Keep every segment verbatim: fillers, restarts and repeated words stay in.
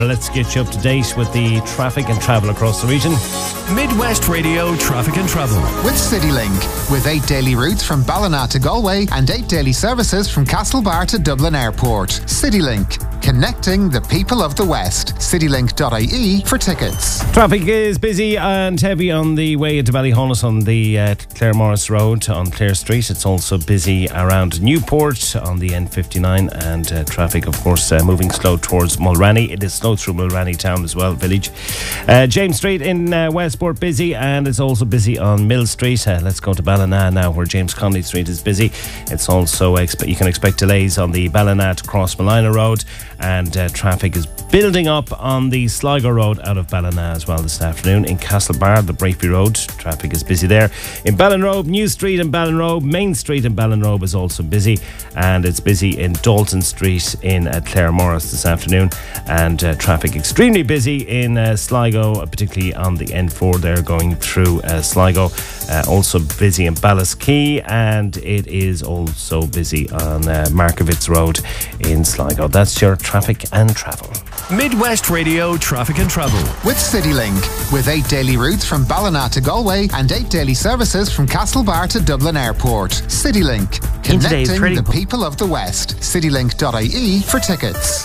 Let's get you up to date with the traffic and travel across the region. Midwest Radio Traffic and Travel. With CityLink. With eight daily routes from Ballina to Galway and eight daily services from Castlebar to Dublin Airport. CityLink. Connecting the people of the West. citylink dot I E for tickets. Traffic is busy and heavy on the way into Ballyhonus on the uh, Clare Morris Road on Clare Street. It's also busy around Newport on the N fifty-nine, and uh, traffic, of course, uh, moving slow towards Mulranny. It is slow through Mulranny town as well, village. Uh, James Street in uh, Westport busy, and it's also busy on Mill Street. Uh, let's go to Ballina now, where James Connolly Street is busy. It's also expe- you can expect delays on the Ballina to Cross Malina Road. And uh, traffic is building up on the Sligo Road out of Ballina as well this afternoon. In Castlebar, the Brafey Road, traffic is busy there. In Ballinrobe, New Street in Ballinrobe, Main Street in Ballinrobe is also busy. And it's busy in Dalton Street in uh, Clare Morris this afternoon. And uh, traffic extremely busy in uh, Sligo, particularly on the N four there going through uh, Sligo. Uh, also busy in Ballyskey, and it is also busy on uh, Markovitz Road in Sligo. That's your traffic and travel. Midwest Radio Traffic and Travel. With CityLink. With eight daily routes from Ballina to Galway and eight daily services from Castlebar to Dublin Airport. CityLink. Connecting the people of the West. citylink dot I E for tickets.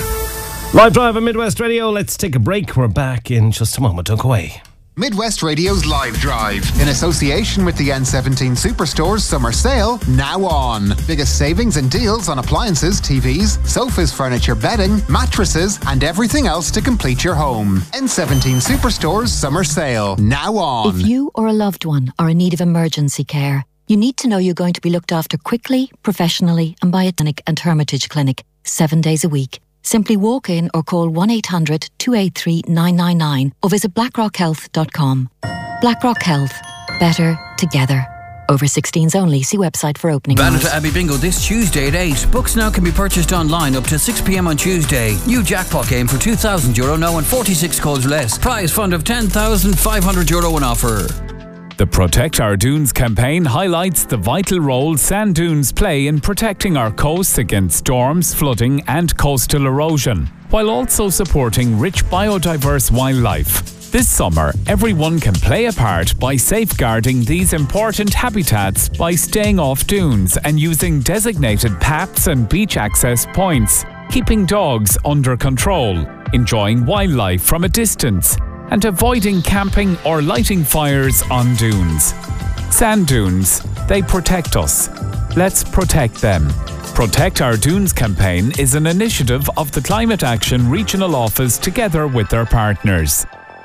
Live drive on Midwest Radio. Let's take a break. We're back in just a moment. Don't go away. Midwest Radio's Live Drive, in association with the N seventeen Superstore's Summer Sale, now on. Biggest savings and deals on appliances, T Vs, sofas, furniture, bedding, mattresses, and everything else to complete your home. N seventeen Superstore's Summer Sale, now on. If you or a loved one are in need of emergency care, you need to know you're going to be looked after quickly, professionally, and by a clinic and Hermitage Clinic, seven days a week. Simply walk in or call one eight hundred two eight three nine nine nine or visit blackrock health dot com. Blackrock Health. Better together. Over sixteens only. See website for opening hours. Bannerton Abbey Bingo this Tuesday at eight. Books now can be purchased online up to six p.m. on Tuesday. New jackpot game for two thousand euro now and forty-six calls less. Prize fund of ten thousand five hundred euro on offer. The Protect Our Dunes campaign highlights the vital role sand dunes play in protecting our coasts against storms, flooding and coastal erosion, while also supporting rich biodiverse wildlife. This summer, everyone can play a part by safeguarding these important habitats by staying off dunes and using designated paths and beach access points, keeping dogs under control, enjoying wildlife from a distance, and avoiding camping or lighting fires on dunes. Sand dunes, they protect us. Let's protect them. Protect Our Dunes campaign is an initiative of the Climate Action Regional Office together with their partners.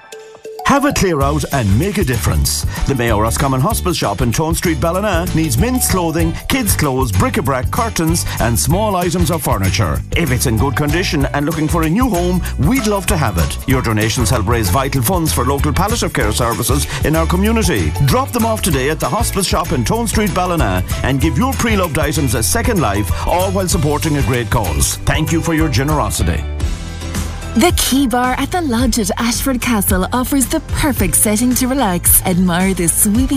Have a clear out and make a difference. The Mayo Roscommon Hospice Shop in Tone Street, Ballina needs men's clothing, kids' clothes, bric-a-brac, curtains and small items of furniture. If it's in good condition and looking for a new home, we'd love to have it. Your donations help raise vital funds for local palliative care services in our community. Drop them off today at the Hospice Shop in Tone Street, Ballina and give your pre-loved items a second life, all while supporting a great cause. Thank you for your generosity. The Key Bar at the Lodge at Ashford Castle offers the perfect setting to relax, admire the sweeping